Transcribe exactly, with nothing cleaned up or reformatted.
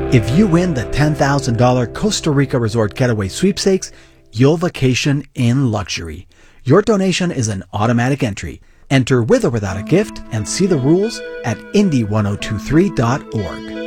If you win the ten thousand dollars Costa Rica Resort Getaway Sweepstakes, you'll vacation in luxury. Your donation is an automatic entry. Enter with or without a gift and see the rules at indy ten twenty-three dot org.